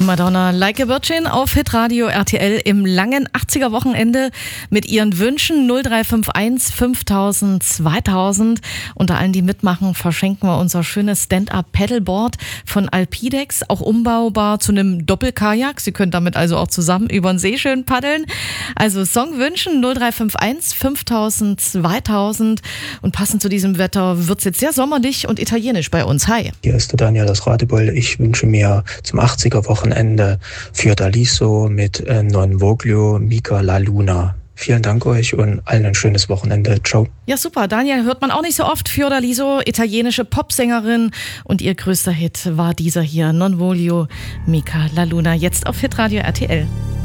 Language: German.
Madonna Like a Virgin auf Hitradio RTL im langen 80er-Wochenende mit ihren Wünschen 0351 5000 2000. Unter allen, die mitmachen, verschenken wir unser schönes Stand-Up-Paddleboard von Alpidex, auch umbaubar zu einem Doppelkajak. Sie können damit also auch zusammen über den See schön paddeln. Also Songwünschen 0351 5000 2000. Und passend zu diesem Wetter wird es jetzt sehr sommerlich und italienisch bei uns. Hi. Hier ist der Daniel aus Radebeul. Ich wünsche mir zum 80er-Wochenende Fiordaliso mit Non Voglio Mica La Luna. Vielen Dank euch und allen ein schönes Wochenende. Ciao. Ja, super. Daniel hört man auch nicht so oft. Fiordaliso, italienische Popsängerin. Und ihr größter Hit war dieser hier, Non Voglio Mica La Luna. Jetzt auf Hitradio RTL.